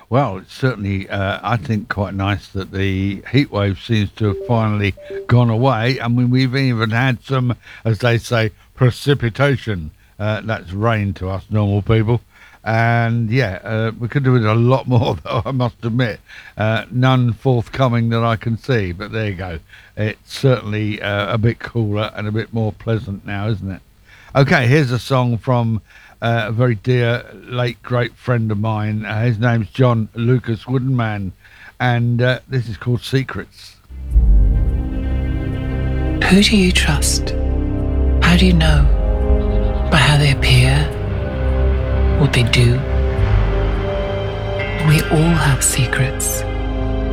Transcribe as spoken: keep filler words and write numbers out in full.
Well, it's certainly, uh, I think, quite nice that the heat wave seems to have finally gone away. I mean, we've even had some, as they say, precipitation. Uh, that's rain to us normal people. And yeah, uh, we could do with a lot more, though, I must admit. Uh, none forthcoming that I can see, but there you go. It's certainly uh, a bit cooler and a bit more pleasant now, isn't it? Okay, here's a song from uh, a very dear, late, great friend of mine. Uh, his name's John Lucas Woodenman, and uh, this is called Secrets. Who do you trust? How do you know? By how they appear? What they do? We all have secrets.